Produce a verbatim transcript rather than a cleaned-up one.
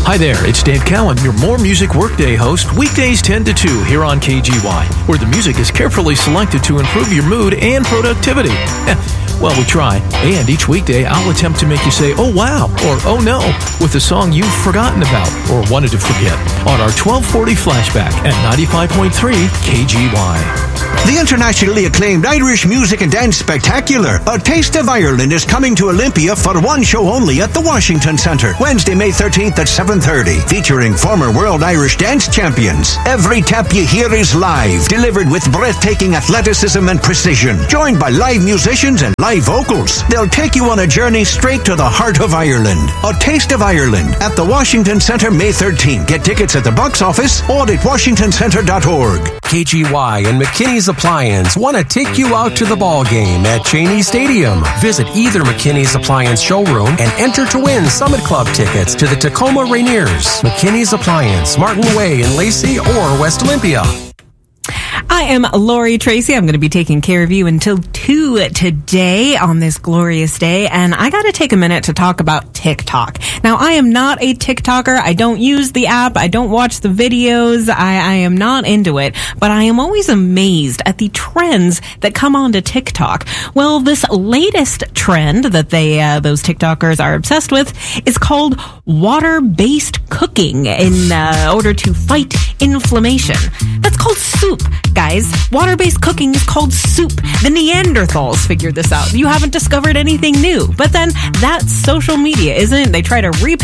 Hi there, it's Dan Cowan, your More Music Workday host, weekdays ten to two here on K G Y, where the music is carefully selected to improve your mood and productivity. Well, we try, and each weekday I'll attempt to make you say, oh wow, or oh no, with a song you've forgotten about or wanted to forget on our twelve forty flashback at ninety-five point three K G Y. The internationally acclaimed Irish Music and Dance Spectacular, A Taste of Ireland, is coming to Olympia for one show only at the Washington Centre, Wednesday, May thirteenth at seven thirty, featuring former World Irish Dance Champions. Every tap you hear is live, delivered with breathtaking athleticism and precision, joined by live musicians and live vocals. They'll take you on a journey straight to the heart of Ireland. A Taste of Ireland at the Washington Centre, May thirteenth. Get tickets at the box office or at washington centre dot org. K G Y and McKinney's Appliance want to take you out to the ball game at Cheney Stadium. Visit either McKinney's Appliance showroom and enter to win Summit Club tickets to the Tacoma Rainiers. McKinney's Appliance, Martin Way in Lacey or West Olympia. I am Lori Tracy. I'm going to be taking care of you until two today on this glorious day. And I got to take a minute to talk about TikTok. Now, I am not a TikToker. I don't use the app. I don't watch the videos. I, I am not into it. But I am always amazed at the trends that come onto TikTok. Well, this latest trend that they, uh, those TikTokers are obsessed with is called water-based cooking in uh, order to fight inflammation. That's called soup. Guys, water-based cooking is called soup. The Neanderthals figured this out. You haven't discovered anything new. But then that's social media, isn't it? They try to repackage